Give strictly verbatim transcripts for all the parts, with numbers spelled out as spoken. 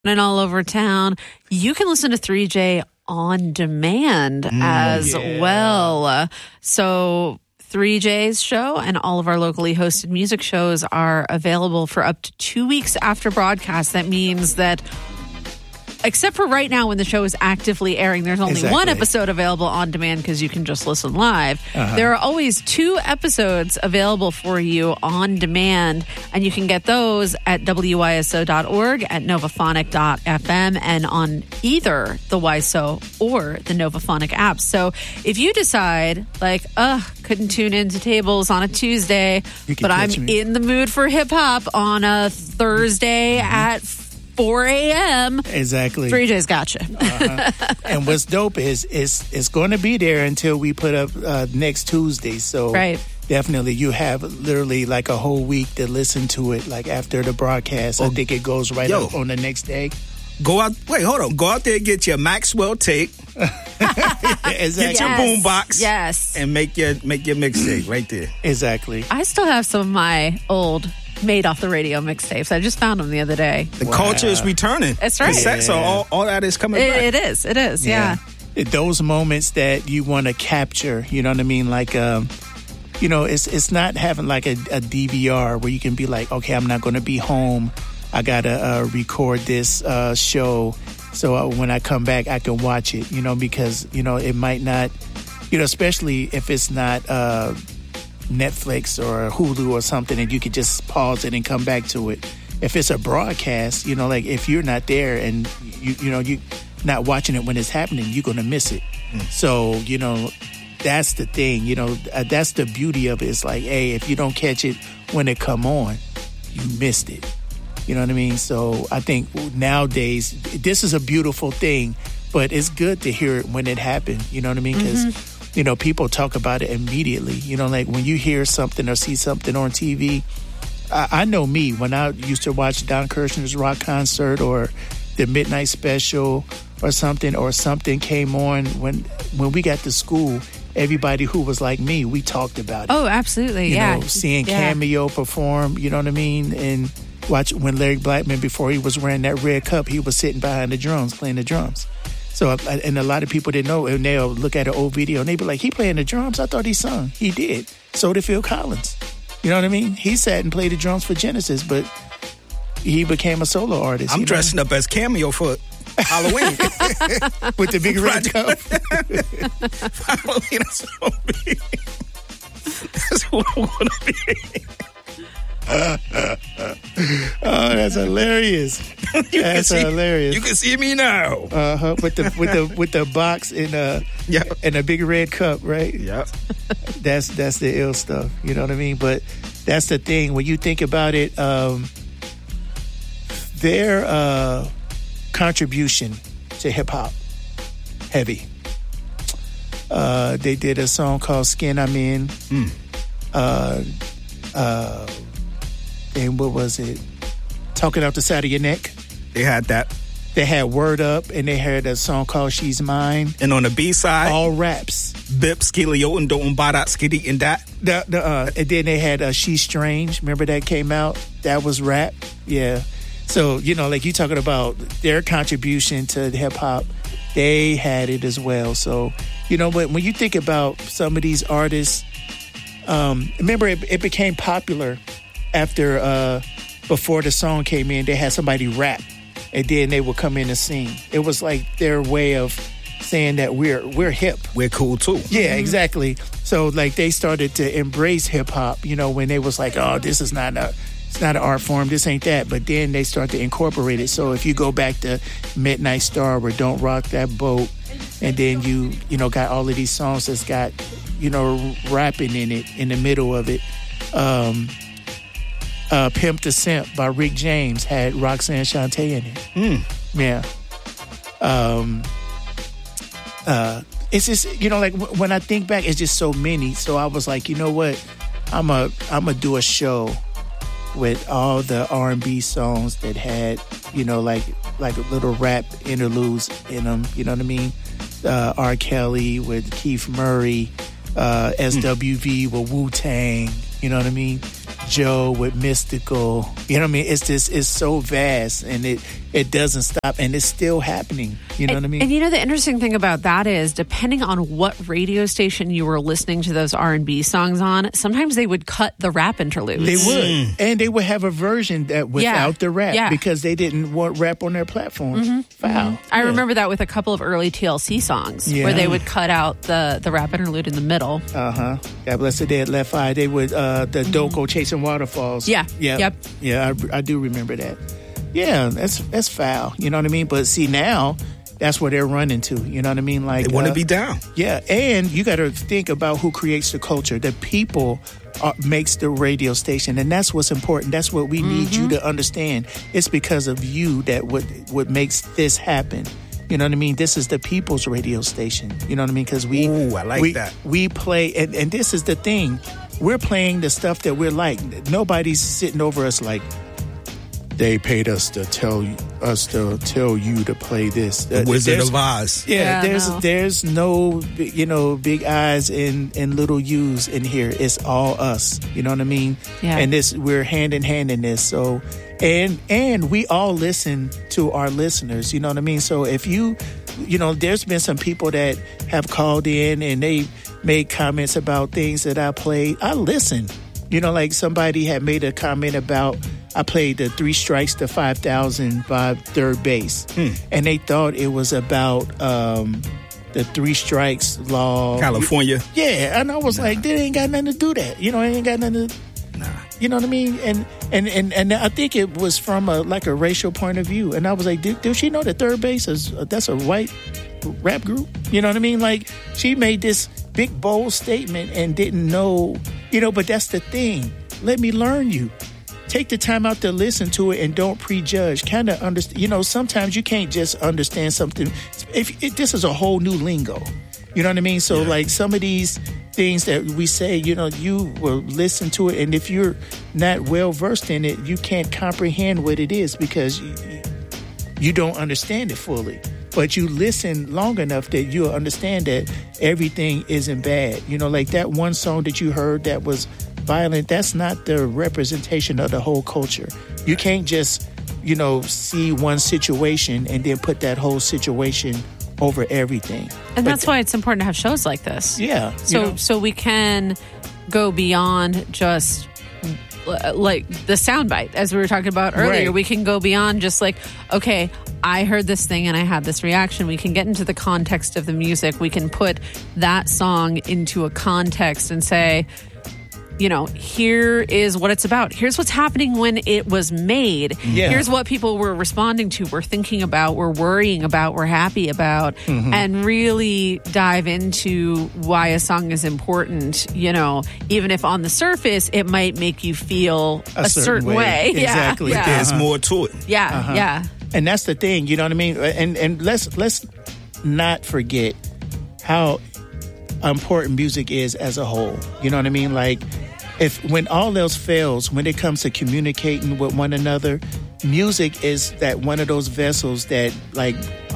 and all over town, you can listen to three J on demand mm, as yeah. well. Uh, so three J's show and all of our locally hosted music shows are available for up to two weeks after broadcast. That means that, except for right now when the show is actively airing, there's only exactly. one episode available on demand because you can just listen live. Uh-huh. There are always two episodes available for you on demand, and you can get those at W Y S O dot org, at Novaphonic dot F M, and on either the Y S O or the Novaphonic apps. So if you decide, like, ugh, couldn't tune into Tables on a Tuesday, but I'm me. in the mood for hip-hop on a Thursday mm-hmm. at four a.m. Exactly. three J's gotcha. uh-huh. And what's dope is is it's going to be there until we put up uh, next Tuesday. So right. definitely you have literally like a whole week to listen to it, like after the broadcast. Oh, I think it goes right yo, up on the next day. Go out. Wait, hold on. Go out there and get your Maxwell tape. Exactly. Get your yes. boom box. Yes. And make your make your mixtape right there. Exactly. I still have some of my old Made Off the Radio mixtapes. I just found them the other day. The wow. culture is returning. That's right. Yeah. So all, all that is coming it, back. It is. It is. Yeah. yeah. Those moments that you want to capture, you know what I mean? Like, um, you know, it's it's not having like a, a D V R where you can be like, okay, I'm not going to be home. I got to uh, record this uh, show. So uh, when I come back, I can watch it, you know, because, you know, it might not, you know, especially if it's not uh, Netflix or Hulu or something, and you could just pause it and come back to it. If it's a broadcast, you know, like if you're not there and you you know you not watching it when it's happening, you're gonna miss it. Mm. So you know that's the thing. You know uh, that's the beauty of it. It's like, hey, if you don't catch it when it come on, you missed it. You know what I mean? So I think nowadays this is a beautiful thing, but it's good to hear it when it happened. You know what I mean? Because mm-hmm. you know, people talk about it immediately. You know, like when you hear something or see something on T V, I, I know me, when I used to watch Don Kirshner's rock concert or the Midnight Special or something, or something came on when when we got to school, everybody who was like me, we talked about it. Oh, absolutely, you yeah. know, seeing yeah. Cameo perform, you know what I mean? And watch when Larry Blackmon, before he was wearing that red cup, he was sitting behind the drums, playing the drums. So, and a lot of people didn't know, and they'll look at an old video and they be like, he playing the drums? I thought he sung. He did. So did Phil Collins. You know what I mean? He sat and played the drums for Genesis, but he became a solo artist. I'm you know? dressing up as Cameo for Halloween. With the big red cup. Halloween, that's what I'm be. That's what I want to be. Uh, uh, uh. Oh, that's hilarious! That's see, hilarious. You can see me now. Uh huh. With the with the with the box and uh yep. and a big red cup, right? Yep. That's that's the ill stuff. You know what I mean? But that's the thing when you think about it. Um, their uh, contribution to hip hop, heavy. Uh, they did a song called "Skin I'm In." Mm. Uh, uh. And what was it? Talking Out the Side of Your Neck. They had that. They had Word Up, and they had a song called She's Mine. And on the B side, all raps. Bip, Skillio, and Don't Buy That, Skitty, and That. The, the, uh, and then they had uh, She's Strange. Remember that came out? That was rap. Yeah. So, you know, like you talking about their contribution to hip hop, they had it as well. So, you know, but when you think about some of these artists, um, remember it, it became popular after, uh, before the song came in, they had somebody rap, and then they would come in and sing. It was like their way of saying that we're we're hip. We're cool too. Yeah, mm-hmm. exactly. So like they started to embrace hip hop, you know, when they was like, oh, this is not a it's not an art form, this ain't that. But then they start to incorporate it. So if you go back to Midnight Star or Don't Rock That Boat, and then you, you know, got all of these songs that's got, you know, rapping in it, in the middle of it. Um Uh, Pimp the Simp by Rick James had Roxanne Shante in it. Mm. Yeah. Um, uh, it's just, you know, like w- when I think back, it's just so many. So I was like, you know what? I'm a, I'm gonna do a show with all the R and B songs that had, you know, like like little rap interludes in them. You know what I mean? Uh, R. Kelly with Keith Murray, uh, S W V mm. with Wu-Tang. You know what I mean? Joe with Mystical. You know what I mean? It's just, it's so vast, and it it doesn't stop, and it's still happening. You know and, what I mean? And you know, the interesting thing about that is, depending on what radio station you were listening to those R and B songs on, sometimes they would cut the rap interludes. They would. And they would have a version that without Yeah. the rap Yeah. because they didn't want rap on their platforms. Mm-hmm. Foul. I Yeah. remember that with a couple of early T L C songs Yeah. where they would cut out the, the rap interlude in the middle. Uh-huh. God bless the dead left eye. They would, uh, the Doko Chasing Waterfalls. Yeah. Yep. Yep. Yeah, I, I do remember that. Yeah, that's that's foul. You know what I mean? But see, now that's where they're running to. You know what I mean? Like They want to uh, be down. Yeah, and you got to think about who creates the culture. The people are, makes the radio station, and that's what's important. That's what we need you to understand. It's because of you that what what makes this happen. You know what I mean? This is the people's radio station. You know what I mean? Because we, Ooh, I like we, that. we play, and, and this is the thing. We're playing the stuff that we're like. Nobody's sitting over us like, they paid us to tell us to tell you to play this. The Uh, Wizard there's- of Oz. Yeah, Yeah, there's no. there's no you know big eyes and, and little U's in here. It's all us. You know what I mean? Yeah. And this we're hand in hand in this. So and and we all listen to our listeners. You know what I mean? So if you you know, there's been some people that have called in and they made comments about things that I played. I listen. You know, like somebody had made a comment about I played the Three Strikes to five thousand by Third Base. Hmm. And they thought it was about um, the Three Strikes law. California. Yeah, and I was Nah. like, they ain't got nothing to do that. You know, it ain't got nothing to... Nah. You know what I mean? And and, and, and I think it was from a like a racial point of view. And I was like, did, did she know that Third Base is uh, that's a white rap group? You know what I mean? Like, she made this big bold statement and didn't know, you know. But that's the thing. Let me learn you. Take the time out to listen to it and don't prejudge. Kind of understand. You know, sometimes you can't just understand something. If, if this is a whole new lingo, you know what I mean. So Yeah. like some of these things that we say, you know, you will listen to it, and if you're not well versed in it, you can't comprehend what it is because you, you don't understand it fully. But you listen long enough that you'll understand that everything isn't bad. You know, like that one song that you heard that was violent, that's not the representation of the whole culture. You can't just, you know, see one situation and then put that whole situation over everything. And But that's why it's important to have shows like this. Yeah. So you know, so we can go beyond just uh, like the soundbite, as we were talking about earlier. Right. We can go beyond just like, okay, I heard this thing and I had this reaction. We can get into the context of the music. We can put that song into a context and say, you know, here is what it's about. Here's what's happening when it was made. Yeah. Here's what people were responding to, were thinking about, were worrying about, were happy about, Mm-hmm. and really dive into why a song is important. You know, even if on the surface it might make you feel a, A certain way. Yeah, Exactly. Yeah. There's more to it. Yeah. Uh-huh. Yeah. and that's the thing, you know what I mean? And and let's let's not forget how important music is as a whole. You know what I mean? Like, if when all else fails, when it comes to communicating with one another, music is that one of those vessels that like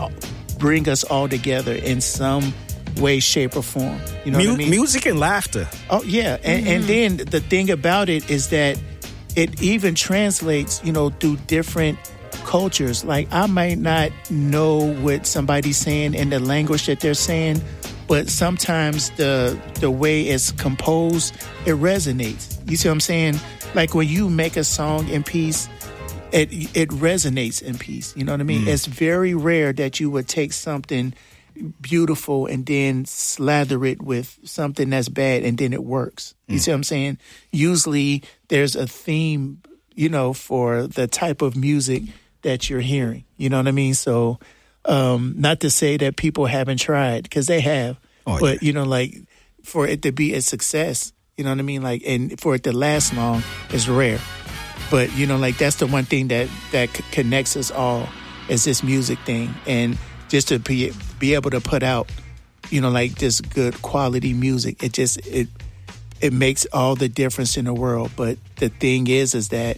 bring us all together in some way, shape, or form. You know Mu- what I mean? Music and laughter. Oh yeah, and, and then the thing about it is that it even translates, you know, through different cultures. Like, I might not know what somebody's saying in the language that they're saying, but sometimes the the way it's composed, it resonates. You see what I'm saying? Like when you make a song in peace, it it resonates in peace. You know what I mean? Mm. It's very rare that you would take something beautiful and then slather it with something that's bad and then it works. You mm. see what I'm saying? Usually there's a theme, you know, for the type of music that you're hearing. You know what I mean? So um, not to say that people haven't tried, because they have, oh, but yeah. you know, like for it to be a success, you know what I mean? Like, and for it to last long is rare. But you know, like that's the one thing that that c- connects us all is this music thing. And just to be be able to put out, you know, like this good quality music, it just it it makes all the difference in the world. But the thing is, is that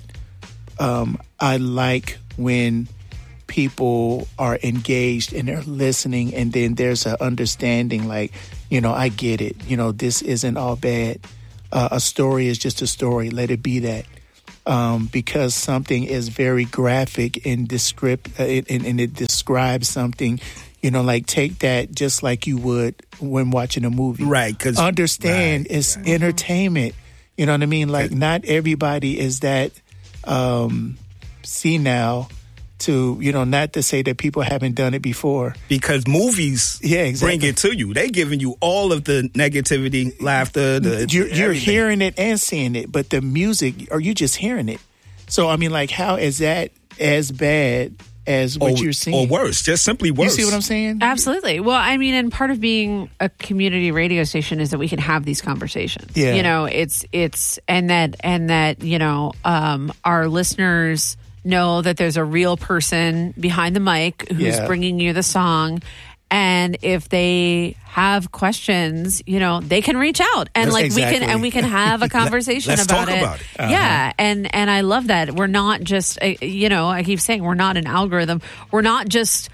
um, I like when people are engaged and they're listening, and then there's an understanding. Like, you know, I get it. You know, this isn't all bad. Uh, a story is just a story. Let it be that. um, because something is very graphic and descript uh, and, and it describes something. You know, like take that just like you would when watching a movie. Right. Cause, Understand right, it's right. entertainment. You know what I mean? Like not everybody is that um, senile to, you know, not to say that people haven't done it before. Because movies yeah, exactly. bring it to you. They giving you all of the negativity, laughter. The, you're, you're everything. hearing it and seeing it, but the music, are you just hearing it? So, I mean, like, how is that as bad as what or, you're seeing? Or worse, just simply worse. You see what I'm saying? Absolutely. Well, I mean, and part of being a community radio station is that we can have these conversations. Yeah. You know, it's, it's, and that, and that, you know, um, our listeners know that there's a real person behind the mic who's Yeah. bringing you the song. And if they have questions, you know, they can reach out and That's like we exactly. can and we can have a conversation Let's about talk it. about it. Uh-huh. Yeah, and and I love that we're not just uh, you know, I keep saying we're not an algorithm. We're not just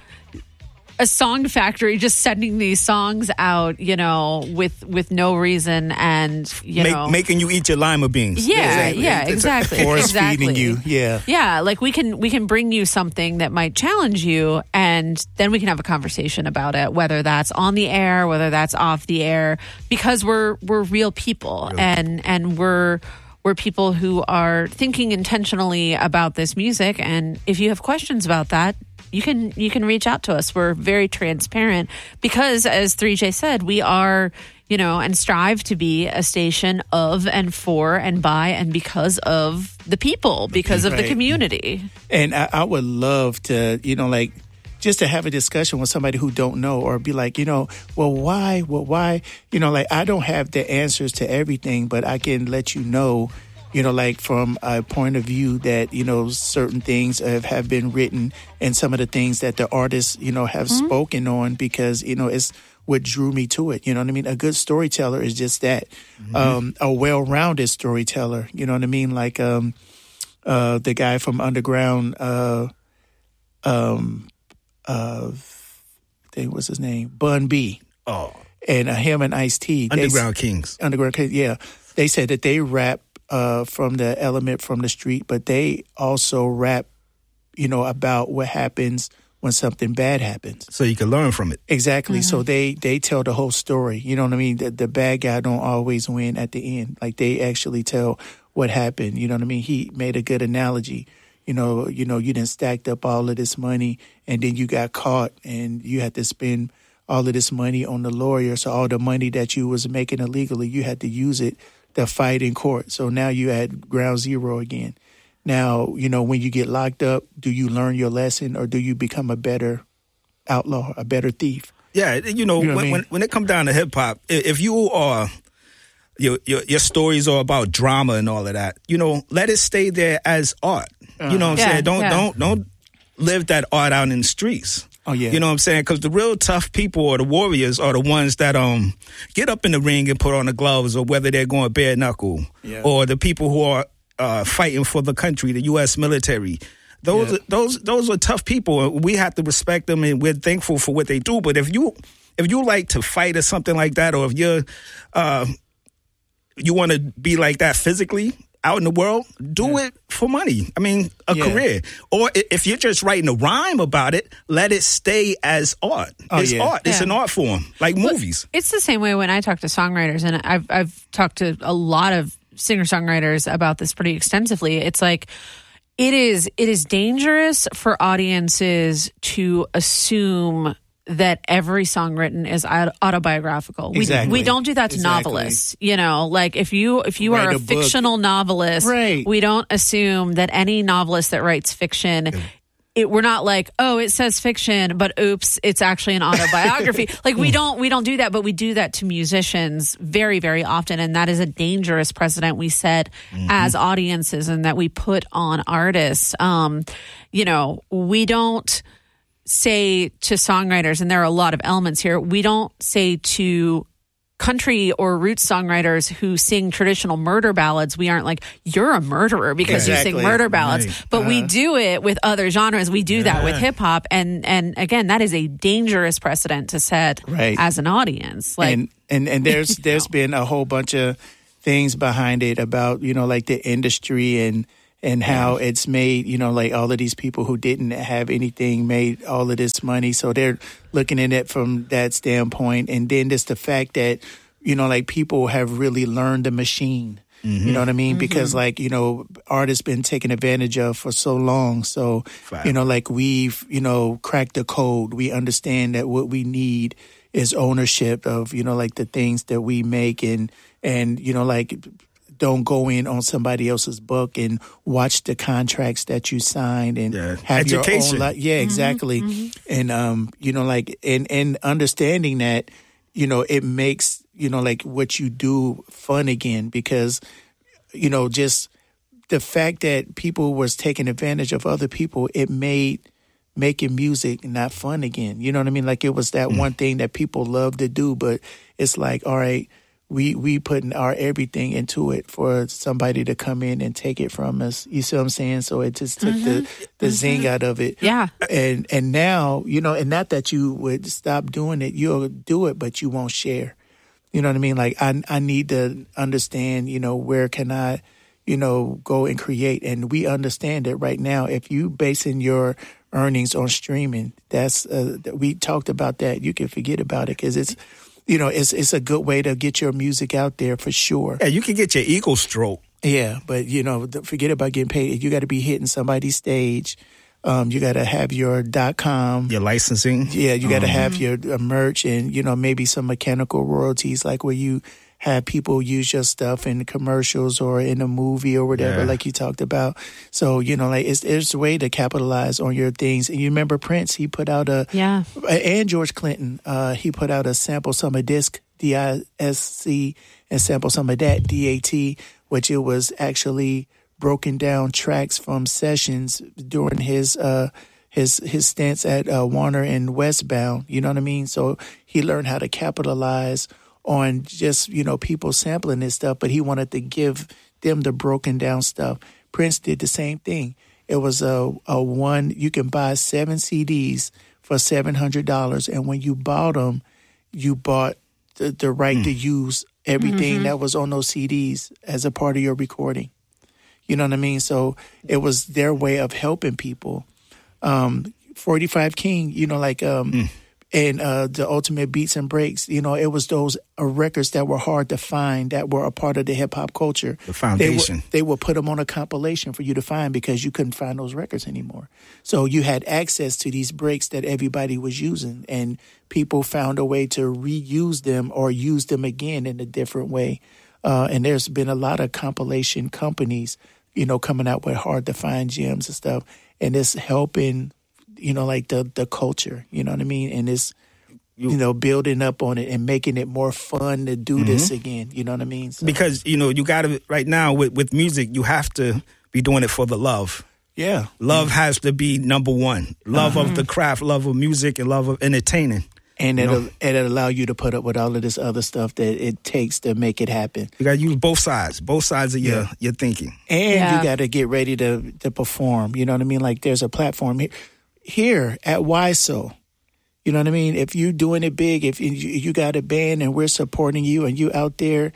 a song factory just sending these songs out, you know, with with no reason and you Make, know making you eat your lima beans. yeah, yeah, exactly. Force exactly. feeding you, yeah. Yeah, like we can we can bring you something that might challenge you and then we can have a conversation about it, whether that's on the air, whether that's off the air, because we're we're real people Real and and we're we're people who are thinking intentionally about this music, and if you have questions about that, you can you can reach out to us. We're very transparent because, as three J said, we are, you know, and strive to be a station of and for and by and because of the people, because of the Right. community. And I, I would love to, you know, like just to have a discussion with somebody who don't know or be like, you know, well, why? Well, why? You know, like I don't have the answers to everything, but I can let you know, you know, like from a point of view that, you know, certain things have, have been written and some of the things that the artists, you know, have mm-hmm. spoken on because, you know, it's what drew me to it. You know what I mean? A good storyteller is just that. Mm-hmm. Um, a well-rounded storyteller, you know what I mean? Like um, uh, the guy from Underground, uh, um, uh, I think what's his name? Bun B. Oh. And uh, him and Ice-T. Underground they, Kings. Underground Kings, yeah. They said that they rap uh, from the element from the street, but they also rap, you know, about what happens when something bad happens. So you can learn from it. Exactly. Mm-hmm. So they, they tell the whole story. You know what I mean? The, the bad guy don't always win at the end. Like they actually tell what happened. You know what I mean? He made a good analogy. You know, you know, you done stacked up all of this money and then you got caught and you had to spend all of this money on the lawyer. So all the money that you was making illegally, you had to use it to fight in court. So now you at ground zero again. Now, you know, when you get locked up, do you learn your lesson or do you become a better outlaw, a better thief? Yeah, you know, You know what when, I mean? when when it comes down to hip hop, if you are your, your your stories are about drama and all of that, you know, let it stay there as art. Uh, you know what I'm yeah, saying? Don't yeah. don't don't live that art out in the streets. Oh yeah. You know what I'm saying? Because the real tough people or the warriors are the ones that um get up in the ring and put on the gloves, or whether they're going bare knuckle, Yeah. or the people who are uh, fighting for the country, the U S military. Those Yeah. are, those those are tough people. We have to respect them, and we're thankful for what they do. But if you if you like to fight or something like that, or if you're uh, you want to be like that physically out in the world, do Yeah. it for money. I mean, a Yeah. career. Or i- if you're just writing a rhyme about it, let it stay as art. Oh, it's yeah. art. It's Yeah. an art form, like Well, movies. It's the same way when I talk to songwriters, and I've I've talked to a lot of singer songwriters about this pretty extensively. It's like it is it is dangerous for audiences to assume that every song written is aut- autobiographical. We Exactly. we don't do that to Exactly. novelists. You know, like if you if you Write are a, a book. fictional novelist, Right. we don't assume that any novelist that writes fiction. It, we're not like, oh, it says fiction, but oops, it's actually an autobiography. Like we don't, we don't do that, but we do that to musicians very, very often, and that is a dangerous precedent we set mm-hmm. as audiences, and that we put on artists. Um, you know, we don't say to songwriters, and there are a lot of elements here. We don't say to country or roots songwriters who sing traditional murder ballads, we aren't like, you're a murderer because Exactly. you sing murder ballads. Right. But Uh-huh. we do it with other genres. We do that with hip hop. And, and again, that is a dangerous precedent to set Right. as an audience. Like, and and, and there's there's know. been a whole bunch of things behind it about, you know, like the industry and and how it's made, you know, like all of these people who didn't have anything made all of this money. So they're looking at it from that standpoint. And then just the fact that, you know, like people have really learned the machine. Mm-hmm. You know what I mean? Mm-hmm. Because like, you know, art has been taken advantage of for so long. So, Fact. you know, like we've, you know, cracked the code. We understand that what we need is ownership of, you know, like the things that we make and, and, you know, like don't go in on somebody else's book and watch the contracts that you signed and yeah. have Education. your own life. Yeah, Mm-hmm. exactly. Mm-hmm. And, um, you know, like, and, and understanding that, you know, it makes, you know, like what you do fun again because, you know, just the fact that people was taking advantage of other people, it made making music not fun again. You know what I mean? Like it was that mm. one thing that people love to do, but it's like, all right, we we putting our everything into it for somebody to come in and take it from us. You see what I'm saying? So it just took mm-hmm. the, the mm-hmm. zing out of it. Yeah. And and now, you know, and not that you would stop doing it, you'll do it, but you won't share. You know what I mean? Like I I need to understand, you know, where can I, you know, go and create. And we understand it right now. If you basing your earnings on streaming, that's uh, we talked about that. You can forget about it because it's, you know, it's it's a good way to get your music out there for sure. Yeah, you can get your ego stroke. Yeah, but you know, forget about getting paid. You got to be hitting somebody's stage. Um, you got to have your dot com, your licensing. Yeah, you got to um, have your uh, merch and you know maybe some mechanical royalties, like where you have people use your stuff in commercials or in a movie or whatever, yeah. like you talked about. So, you know, like it's, there's a way to capitalize on your things. And you remember Prince, he put out a, yeah. and George Clinton, uh, he put out a Sample Some of Disc, D I S C, and Sample Some of That, D A T, which it was actually broken down tracks from sessions during his, uh, his, his stints at uh, Warner and Westbound. You know what I mean? So he learned how to capitalize on just, you know, people sampling this stuff, but he wanted to give them the broken down stuff. Prince did the same thing. It was a, a one, you can buy seven C Ds for seven hundred dollars. And when you bought them, you bought the, the right mm. to use everything mm-hmm. that was on those C Ds as a part of your recording. You know what I mean? So it was their way of helping people. Um, forty-five King, you know, like, um, mm. and uh, the Ultimate Beats and Breaks, you know, it was those uh, records that were hard to find that were a part of the hip hop culture. The foundation. They would, they would put them on a compilation for you to find because you couldn't find those records anymore. So you had access to these breaks that everybody was using, and people found a way to reuse them or use them again in a different way. Uh, and there's been a lot of compilation companies, you know, coming out with hard to find gems and stuff, and it's helping, you know, like the, the culture, you know what I mean? And it's, you, you know, building up on it and making it more fun to do mm-hmm. this again, you know what I mean? So, because, you know, you got to, right now with, with music, you have to be doing it for the love. Yeah. Love mm-hmm. has to be number one. Love uh-huh. of the craft, love of music, and love of entertaining. And it'll, and it'll allow you to put up with all of this other stuff that it takes to make it happen. You got to use both sides, both sides of your, yeah. your thinking. And yeah. you got to get ready to, to perform, you know what I mean? Like there's a platform here. Here at Y S O, you know what I mean? If you're doing it big, if you, you got a band and we're supporting you and you out there,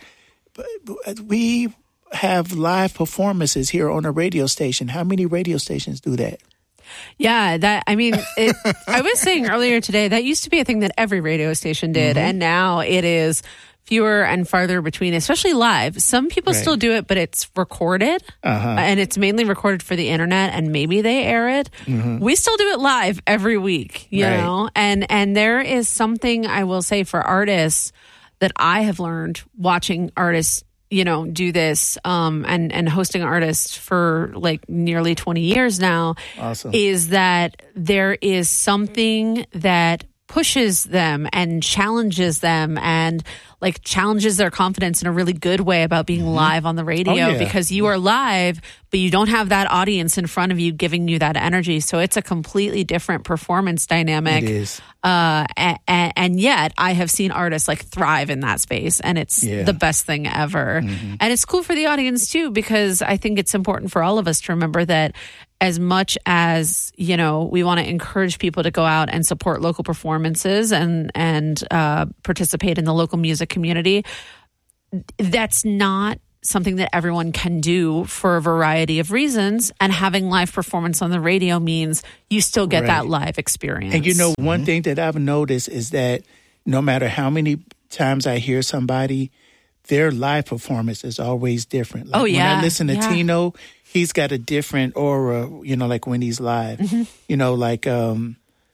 we have live performances here on a radio station. How many radio stations do that? Yeah, that, I mean, it, I was saying earlier today, that used to be a thing that every radio station did. Mm-hmm. And now it is fewer and farther between, especially live. Some people right. still do it, but it's recorded uh-huh. and it's mainly recorded for the internet, and maybe they air it. Mm-hmm. We still do it live every week, you right. know, and, and there is something I will say for artists that I have learned watching artists, you know, do this, um, and, and hosting artists for like nearly twenty years now. Awesome. Is that there is something that pushes them and challenges them and like challenges their confidence in a really good way about being mm-hmm. live on the radio oh, yeah. because you are live, but you don't have that audience in front of you giving you that energy. So it's a completely different performance dynamic. It is. Uh, and, and yet I have seen artists like thrive in that space, and it's yeah. the best thing ever. Mm-hmm. And it's cool for the audience too, because I think it's important for all of us to remember that as much as, you know, we want to encourage people to go out and support local performances and, and uh, participate in the local music community, that's not something that everyone can do for a variety of reasons. And having live performance on the radio means you still get Right. that live experience. And you know, one thing that I've noticed is that no matter how many times I hear somebody, their live performance is always different. Like Oh, yeah. When I listen to Yeah. Tino, he's got a different aura, you know, like when he's live. Mm-hmm. You know, like um,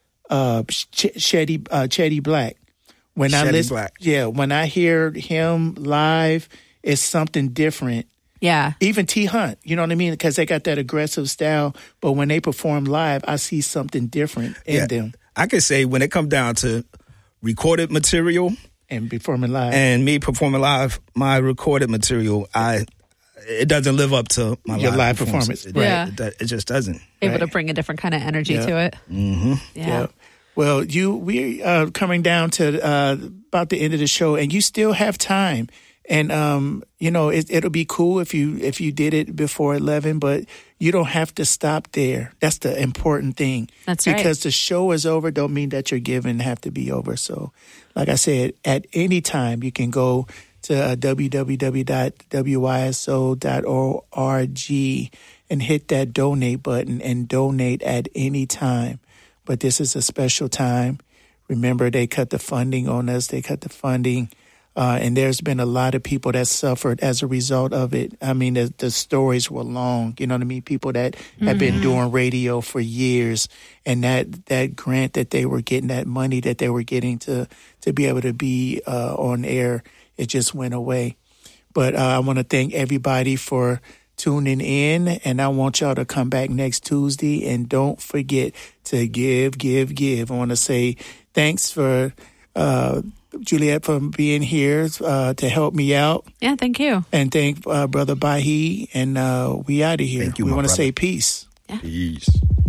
uh, Ch- Chetty, uh, Chetty Black. When I Chetty listen, Black. yeah, when I hear him live, it's something different. yeah. Even T Hunt, you know what I mean? Because they got that aggressive style, but when they perform live, I see something different in Yeah. them I could say when it comes down to recorded material and performing live. and me performing live, my recorded material, I it doesn't live up to my Your live, live performance. performance, right. It, it, it just doesn't. Able to Right. bring a different kind of energy Yeah. to it. Mm-hmm. Yeah. Yeah. Well, you we are coming down to uh, about the end of the show, and you still have time. And um, you know, it, it'll be cool if you if you did it before eleven, but you don't have to stop there. That's the important thing. That's right. Because the show is over, don't mean that your giving have to be over. So, like I said, at any time you can go to uh, w w w dot w y s o dot org and hit that donate button and donate at any time. But this is a special time. Remember, they cut the funding on us. They cut the funding. Uh, and there's been a lot of people that suffered as a result of it. I mean, the, the stories were long. You know what I mean? People that have been doing radio for years, and that, that grant that they were getting, that money that they were getting to, to be able to be uh, on air, it just went away. But uh, I want to thank everybody for tuning in, and I want y'all to come back next Tuesday, and don't forget to give, give, give. I want to say thanks for uh, Juliet for being here uh, to help me out, Yeah. Thank you. and thank uh, Brother Bahi, and uh, we out of here. Thank you, we my want to brother. say peace. Peace.